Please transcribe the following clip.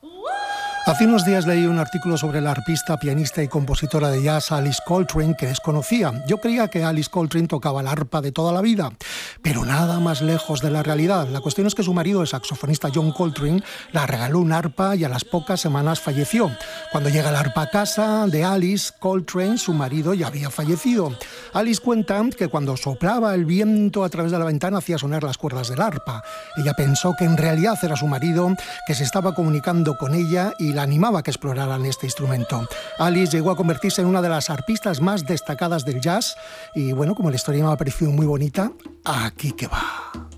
Hace unos días leí un artículo sobre la arpista, pianista y compositora de jazz Alice Coltrane que desconocía. Yo creía que Alice Coltrane tocaba el arpa de toda la vida, pero nada más lejos de la realidad. La cuestión es que su marido, el saxofonista John Coltrane, la regaló un arpa y a las pocas semanas falleció. Cuando llega el arpa a casa de Alice Coltrane, su marido ya había fallecido. Alice cuenta que cuando soplaba el viento a través de la ventana hacía sonar las cuerdas del arpa. Ella pensó que en realidad era su marido, que se estaba comunicando con ella y la animaba a que exploraran este instrumento. Alice llegó a convertirse en una de las arpistas más destacadas del jazz y bueno, como la historia me ha parecido muy bonita, aquí que va.